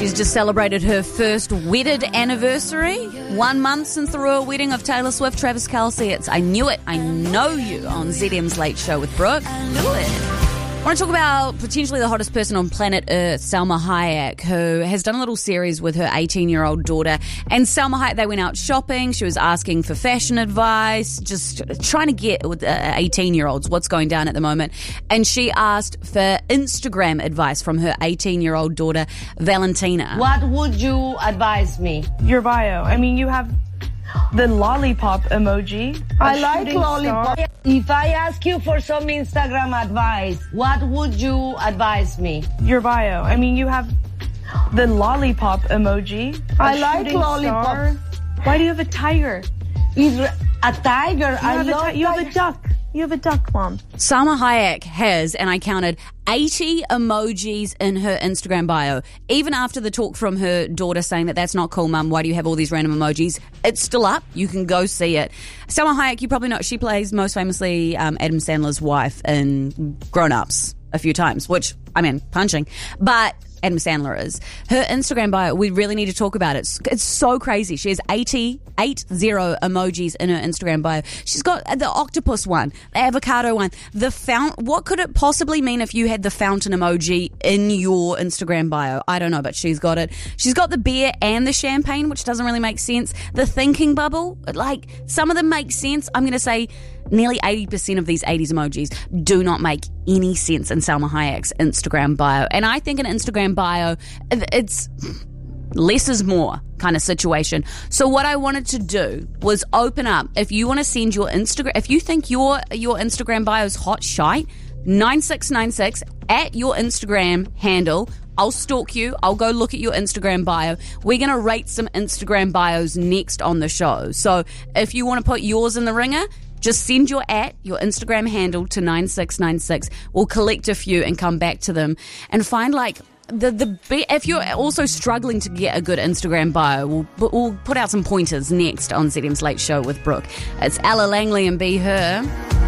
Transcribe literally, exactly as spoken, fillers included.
She's just celebrated her first wedded anniversary. One month since the royal wedding of Taylor Swift, Travis Kelce. It's I Knew It, I Know You on Z M's Late Show with Brooke. I knew it. I want to talk about potentially the hottest person on planet Earth, Salma Hayek, who has done a little series with her eighteen-year-old daughter. And Salma Hayek, they went out shopping. She was asking for fashion advice, just trying to get with uh, eighteen-year-olds what's going down at the moment. And she asked for Instagram advice from her eighteen-year-old daughter, Valentina. What would you advise me? Your bio. I mean, you have the lollipop emoji. I like shooting lollipop. star. If I ask you for some Instagram advice, what would you advise me? Your bio. I mean, you have the lollipop emoji. I a like shooting lollipop. star. Why do you have a tiger? Is a tiger. You I have, a, love ti- you have a tigers. duck. You have a duck, Mom. Salma Hayek has, and I counted, eighty emojis in her Instagram bio. Even after the talk from her daughter saying that that's not cool, Mum, why do you have all these random emojis? It's still up. You can go see it. Salma Hayek, you probably know, she plays most famously um, Adam Sandler's wife in Grown Ups a few times, which, I mean, punching. But Adam Sandler is. Her Instagram bio, we really need to talk about it. It's, it's so crazy. She has eighty, eight zero emojis in her Instagram bio. She's got the octopus one, the avocado one, the fount. What could it possibly mean if you had the fountain emoji in your Instagram bio? I don't know, but she's got it. She's got the beer and the champagne, which doesn't really make sense. The thinking bubble, like, some of them make sense. I'm going to say nearly eighty percent of these eighties emojis do not make any sense in Salma Hayek's Instagram bio. And I think an Instagram bio, it's less is more kind of situation. So what I wanted to do was open up. If you want to send your Instagram, if you think your your Instagram bio is hot shite, nine six nine six at your Instagram handle. I'll stalk you. I'll go look at your Instagram bio. We're going to rate some Instagram bios next on the show. So if you want to put yours in the ringer, just send your at, your Instagram handle to nine six nine six. We'll collect a few and come back to them and find, like, the the if you're also struggling to get a good Instagram bio, we'll, we'll put out some pointers next on Z M's Late Show with Brooke. It's Ella Langley and Be Her.